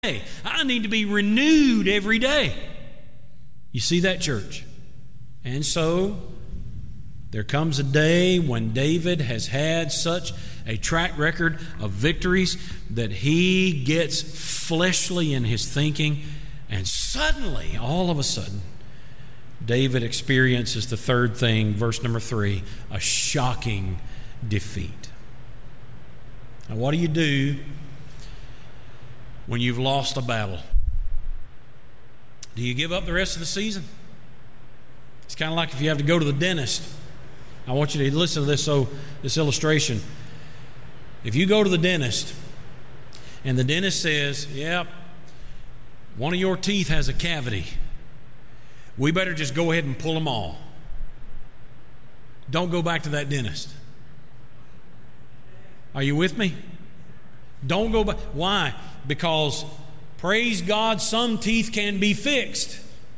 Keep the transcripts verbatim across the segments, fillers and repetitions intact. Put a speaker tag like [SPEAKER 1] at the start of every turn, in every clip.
[SPEAKER 1] I need to be renewed every day. You see that, church? And so there comes a day when David has had such a track record of victories that he gets fleshly in his thinking, and suddenly, all of a sudden, David experiences the third thing, verse number three, a shocking defeat. Now, what do you do when you've lost a battle? Do you give up the rest of the season? It's kind of like if you have to go to the dentist. I want you to listen to this, so this illustration. If you go to the dentist and the dentist says, yep, one of your teeth has a cavity, we better just go ahead and pull them all. Don't go back to that dentist. Are you with me? Don't go back. Why? Because, praise God, some teeth can be fixed.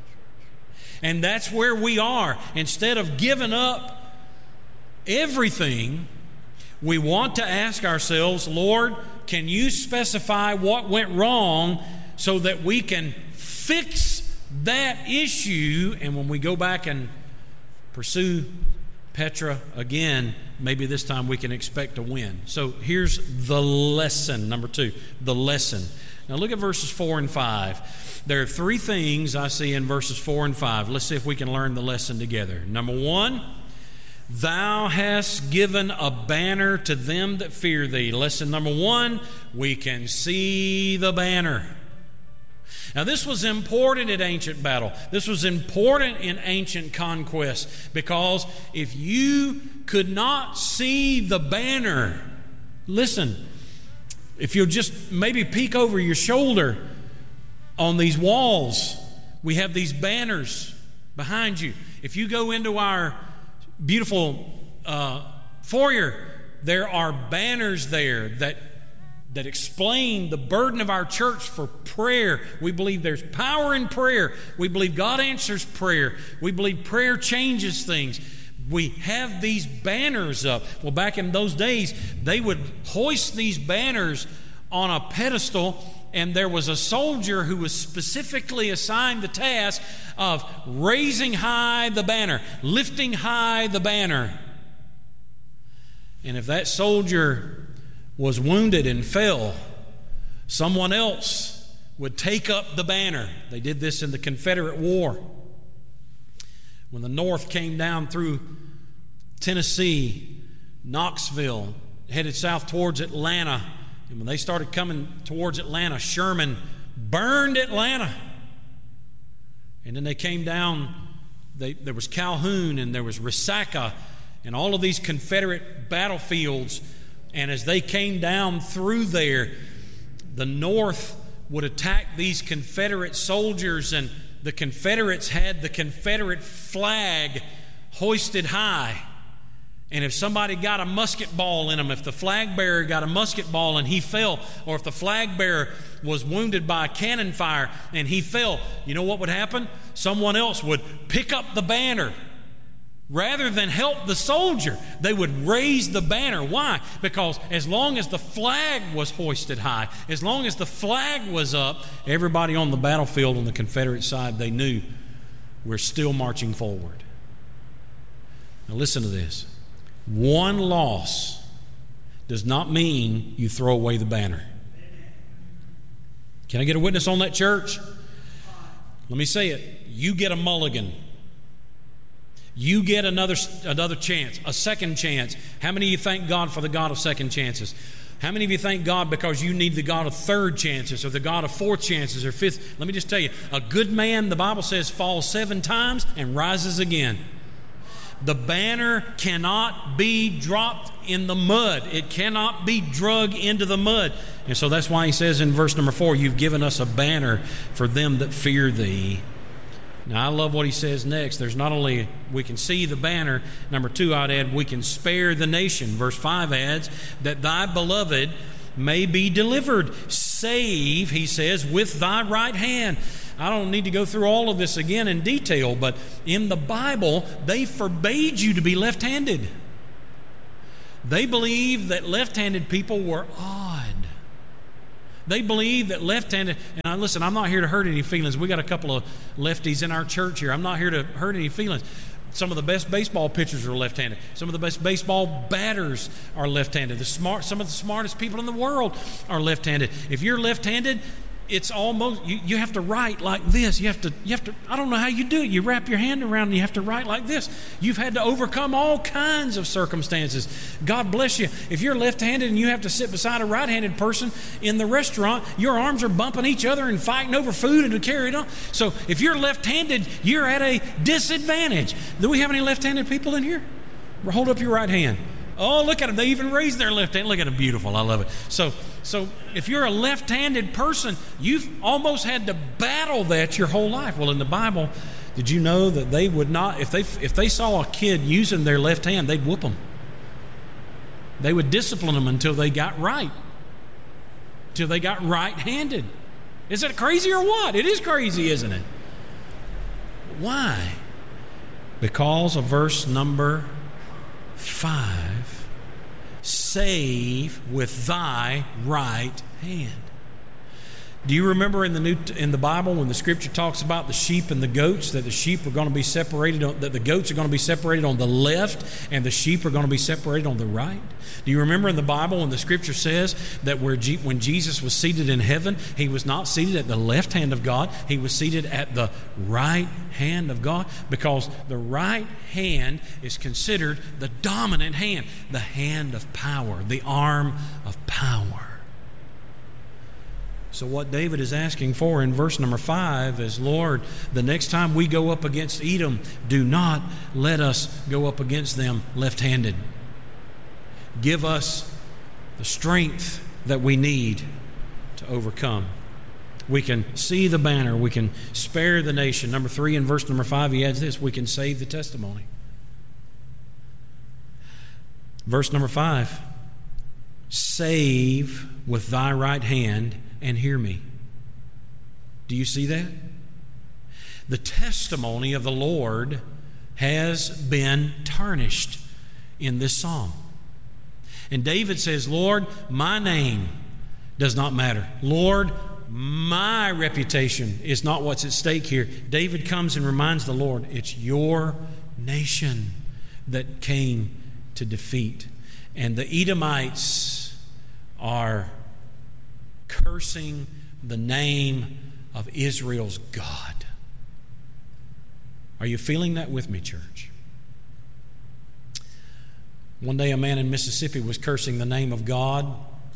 [SPEAKER 1] And that's where we are. Instead of giving up everything, we want to ask ourselves, Lord, can you specify what went wrong so that we can fix that issue? And when we go back and pursue Petra again, maybe this time we can expect to win. So here's the lesson, number two, the lesson. Now look at verses four and five. There are three things I see in verses four and five. Let's see if we can learn the lesson together. Number one, thou hast given a banner to them that fear thee. Lesson number one, we can see the banner. Now, this was important in ancient battle. This was important in ancient conquest, because if you could not see the banner, listen, if you'll just maybe peek over your shoulder on these walls, we have these banners behind you. If you go into our beautiful uh, foyer, there are banners there that that explain the burden of our church for prayer. We believe there's power in prayer. We believe God answers prayer. We believe prayer changes things. We have these banners up. Well, back in those days, they would hoist these banners on a pedestal, and there was a soldier who was specifically assigned the task of raising high the banner, lifting high the banner. And if that soldier was wounded and fell, someone else would take up the banner. They did this in the Confederate War. When the North came down through Tennessee, Knoxville, headed south towards Atlanta, and when they started coming towards Atlanta, Sherman burned Atlanta. And then they came down, they, there was Calhoun and there was Resaca and all of these Confederate battlefields. And as they came down through there, the North would attack these Confederate soldiers, and the Confederates had the Confederate flag hoisted high. And if somebody got a musket ball in them, if the flag bearer got a musket ball and he fell, or if the flag bearer was wounded by a cannon fire and he fell, you know what would happen? Someone else would pick up the banner. Rather than help the soldier, they would raise the banner. Why? Because as long as the flag was hoisted high, as long as the flag was up, everybody on the battlefield on the Confederate side, they knew we're still marching forward. Now listen to this. One loss does not mean you throw away the banner. Can I get a witness on that, church? Let me say it. You get a mulligan. You get another another chance, a second chance. How many of you thank God for the God of second chances? How many of you thank God because you need the God of third chances or the God of fourth chances or fifth? Let me just tell you, a good man, the Bible says, falls seven times and rises again. The banner cannot be dropped in the mud. It cannot be drug into the mud. And so that's why he says in verse number four, you've given us a banner for them that fear thee. Now, I love what he says next. There's not only we can see the banner. Number two, I'd add, we can spare the nation. Verse five adds, that thy beloved may be delivered. Save, he says, with thy right hand. I don't need to go through all of this again in detail, but in the Bible, they forbade you to be left-handed. They believed that left-handed people were odd. They believe that left-handed, and I, listen, I'm not here to hurt any feelings. We got a couple of lefties in our church here. I'm not here to hurt any feelings. Some of the best baseball pitchers are left-handed. Some of the best baseball batters are left-handed. The smart, some of the smartest people in the world are left-handed. If you're left-handed, it's almost, you, you have to write like this. You have to, you have to, I don't know how you do it. You wrap your hand around and you have to write like this. You've had to overcome all kinds of circumstances. God bless you. If you're left-handed and you have to sit beside a right-handed person in the restaurant, your arms are bumping each other and fighting over food and to carry it on. So if you're left-handed, you're at a disadvantage. Do we have any left-handed people in here? Hold up your right hand. Oh, look at them. They even raised their left hand. Look at them. Beautiful. I love it. So, so if you're a left-handed person, you've almost had to battle that your whole life. Well, in the Bible, did you know that they would not, if they if they saw a kid using their left hand, they'd whoop them. They would discipline them until they got right. Until they got right-handed. Is that crazy or what? It is crazy, isn't it? Why? Because of verse number five, save with thy right hand. Do you remember in the new in the Bible when the Scripture talks about the sheep and the goats, that the sheep are going to be separated, on, that the goats are going to be separated on the left and the sheep are going to be separated on the right? Do you remember in the Bible when the Scripture says that where G, when Jesus was seated in heaven, he was not seated at the left hand of God, he was seated at the right hand of God, because the right hand is considered the dominant hand, the hand of power, the arm of power. So what David is asking for in verse number five is, Lord, the next time we go up against Edom, do not let us go up against them left-handed. Give us the strength that we need to overcome. We can see the banner. We can spare the nation. Number three, in verse number five, he adds this: we can save the testimony. Verse number five, save with thy right hand and hear me. Do you see that? The testimony of the Lord has been tarnished in this psalm. And David says, Lord, my name does not matter. Lord, my reputation is not what's at stake here. David comes and reminds the Lord, it's your nation that came to defeat. And the Edomites are cursing the name of Israel's God. Are you feeling that with me, church? One day a man in Mississippi was cursing the name of God.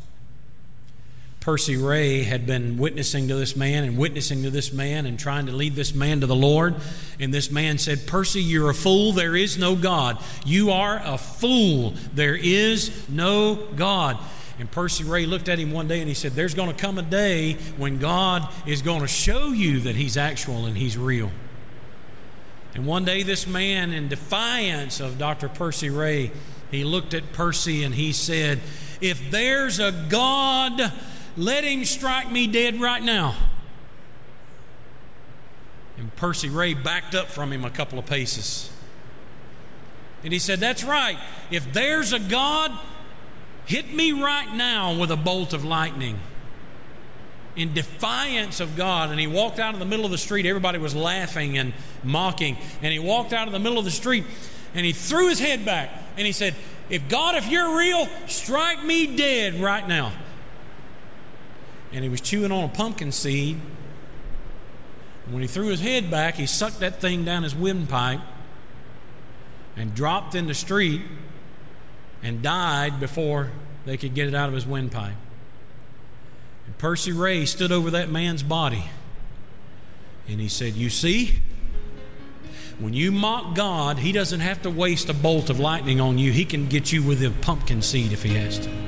[SPEAKER 1] Percy Ray had been witnessing to this man and witnessing to this man and trying to lead this man to the Lord. And this man said, Percy, you're a fool. There is no God. You are a fool. There is no God. And Percy Ray looked at him one day and he said, there's going to come a day when God is going to show you that He's actual and He's real. And one day this man, in defiance of Doctor Percy Ray, he looked at Percy and he said, if there's a God, let Him strike me dead right now. And Percy Ray backed up from him a couple of paces. And he said, that's right. If there's a God, hit me right now with a bolt of lightning. In defiance of God. And he walked out in the middle of the street. Everybody was laughing and mocking. And he walked out in the middle of the street and he threw his head back and he said, if God, if you're real, strike me dead right now. And he was chewing on a pumpkin seed. And when he threw his head back, he sucked that thing down his windpipe and dropped in the street and died before they could get it out of his windpipe. And Percy Ray stood over that man's body and he said, you see, when you mock God, He doesn't have to waste a bolt of lightning on you. He can get you with a pumpkin seed if He has to.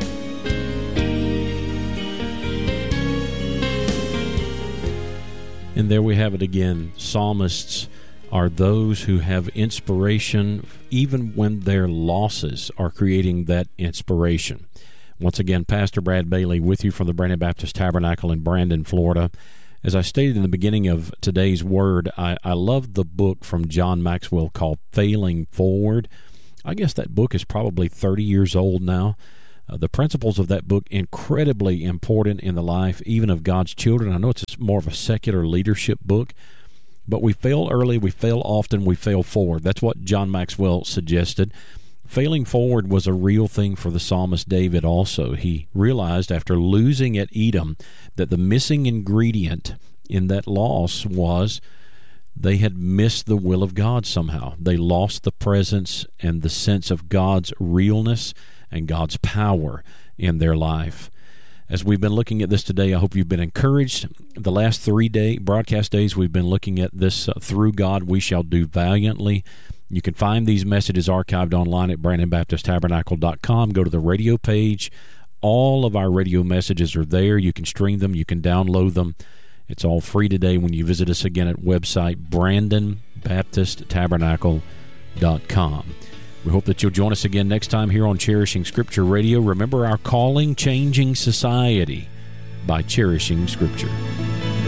[SPEAKER 2] And there we have it again. Psalmists are those who have inspiration even when their losses are creating that inspiration. Once again, Pastor Brad Bailey with you from the Brandon Baptist Tabernacle in Brandon, Florida. As I stated in the beginning of today's word, I, I love the book from John Maxwell called Failing Forward. I guess that book is probably thirty years old now. Uh, the principles of that book, incredibly important in the life even of God's children. I know it's more of a secular leadership book, but we fail early, we fail often, we fail forward. That's what John Maxwell suggested. Failing forward was a real thing for the psalmist David also. He realized after losing at Edom that the missing ingredient in that loss was they had missed the will of God somehow. They lost the presence and the sense of God's realness and God's power in their life. As we've been looking at this today, I hope you've been encouraged. The last three day broadcast days, we've been looking at this uh, through God we shall do valiantly. You can find these messages archived online at brandon baptist tabernacle dot com. Go to the radio page. All of our radio messages are there. You can stream them. You can download them. It's all free today when you visit us again at website brandon baptist tabernacle dot com. We hope that you'll join us again next time here on Cherishing Scripture Radio. Remember our calling, changing society by cherishing Scripture.